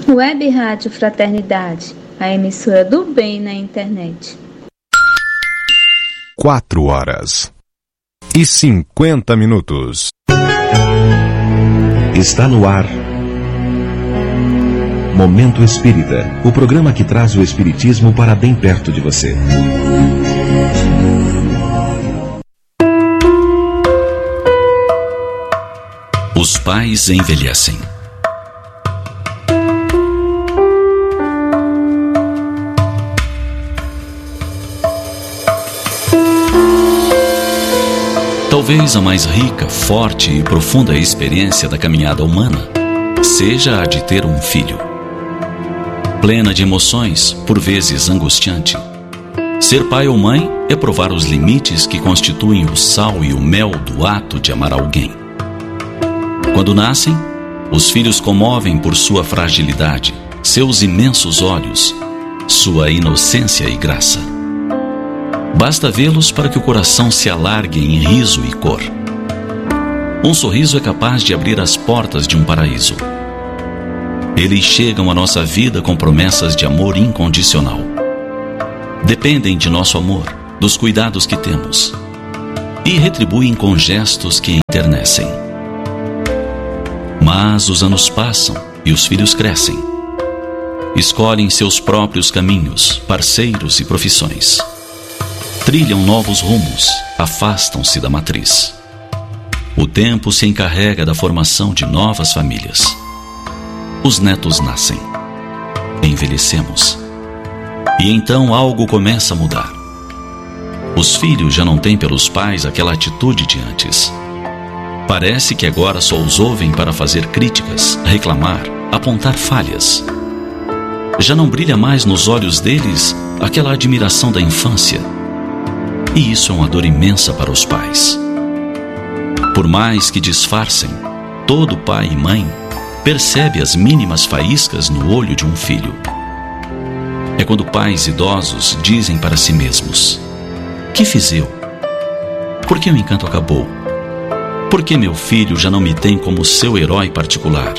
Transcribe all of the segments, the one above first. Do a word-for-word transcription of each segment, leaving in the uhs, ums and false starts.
Web Rádio Fraternidade, a emissora do bem na internet. Quatro horas e cinquenta minutos. Está no ar Momento Espírita, o programa que traz o Espiritismo para bem perto de você. Os pais envelhecem. Talvez a mais rica, forte e profunda experiência da caminhada humana seja a de ter um filho. Plena de emoções, por vezes angustiante. Ser pai ou mãe é provar os limites que constituem o sal e o mel do ato de amar alguém. Quando nascem, os filhos comovem por sua fragilidade, seus imensos olhos, sua inocência e graça. Basta vê-los para que o coração se alargue em riso e cor. Um sorriso é capaz de abrir as portas de um paraíso. Eles chegam à nossa vida com promessas de amor incondicional. Dependem de nosso amor, dos cuidados que temos, e retribuem com gestos que enternecem. Mas os anos passam e os filhos crescem. Escolhem seus próprios caminhos, parceiros e profissões. Trilham novos rumos, afastam-se da matriz. O tempo se encarrega da formação de novas famílias. Os netos nascem. Envelhecemos. E então algo começa a mudar. Os filhos já não têm pelos pais aquela atitude de antes. Parece que agora só os ouvem para fazer críticas, reclamar, apontar falhas. Já não brilha mais nos olhos deles aquela admiração da infância. E isso é uma dor imensa para os pais. Por mais que disfarcem, todo pai e mãe percebe as mínimas faíscas no olho de um filho. É quando pais idosos dizem para si mesmos: que fiz eu? Por que o encanto acabou? Por que meu filho já não me tem como seu herói particular?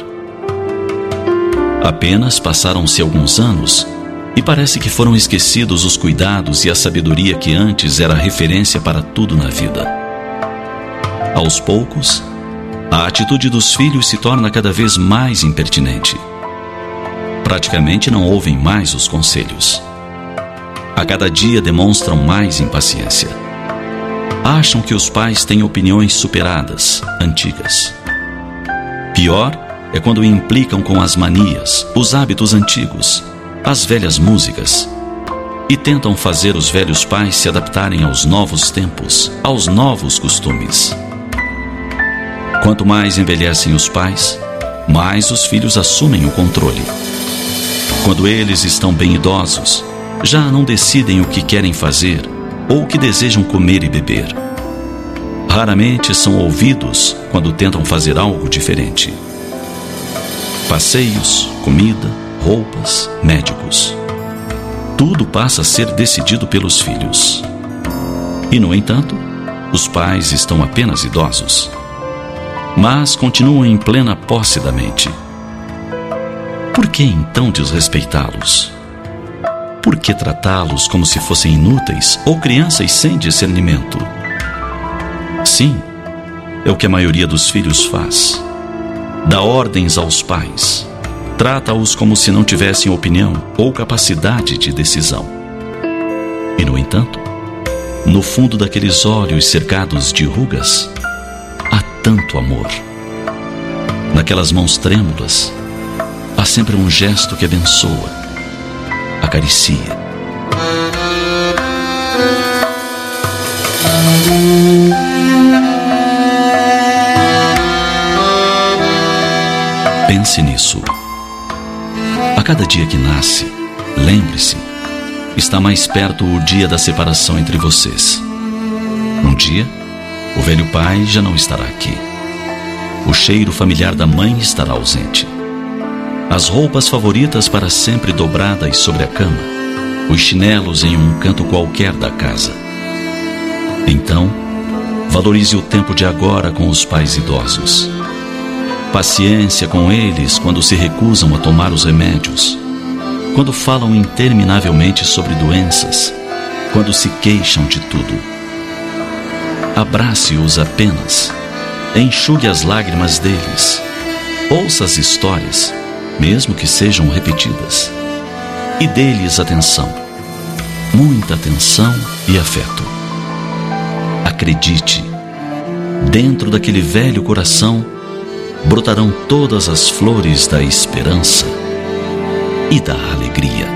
Apenas passaram-se alguns anos e parece que foram esquecidos os cuidados e a sabedoria que antes era referência para tudo na vida. Aos poucos, a atitude dos filhos se torna cada vez mais impertinente. Praticamente não ouvem mais os conselhos. A cada dia demonstram mais impaciência. Acham que os pais têm opiniões superadas, antigas. Pior é quando implicam com as manias, os hábitos antigos, as velhas músicas, e tentam fazer os velhos pais se adaptarem aos novos tempos, aos novos costumes. Quanto mais envelhecem os pais, mais os filhos assumem o controle. Quando eles estão bem idosos, já não decidem o que querem fazer ou o que desejam comer e beber. Raramente são ouvidos quando tentam fazer algo diferente. Passeios, comida, roupas, médicos. Tudo passa a ser decidido pelos filhos. E, no entanto, os pais estão apenas idosos, mas continuam em plena posse da mente. Por que então desrespeitá-los? Por que tratá-los como se fossem inúteis ou crianças sem discernimento? Sim, é o que a maioria dos filhos faz. Dá ordens aos pais. Trata-os como se não tivessem opinião ou capacidade de decisão. E, no entanto, no fundo daqueles olhos cercados de rugas, há tanto amor. Naquelas mãos trêmulas, há sempre um gesto que abençoa, acaricia. Pense nisso. A cada dia que nasce, lembre-se, está mais perto o dia da separação entre vocês. Um dia, o velho pai já não estará aqui. O cheiro familiar da mãe estará ausente. As roupas favoritas para sempre dobradas sobre a cama, os chinelos em um canto qualquer da casa. Então, valorize o tempo de agora com os pais idosos. Paciência com eles quando se recusam a tomar os remédios, quando falam interminavelmente sobre doenças, quando se queixam de tudo. Abrace-os apenas, enxugue as lágrimas deles, ouça as histórias, mesmo que sejam repetidas, e dê-lhes atenção, muita atenção e afeto. Acredite, dentro daquele velho coração brotarão todas as flores da esperança e da alegria.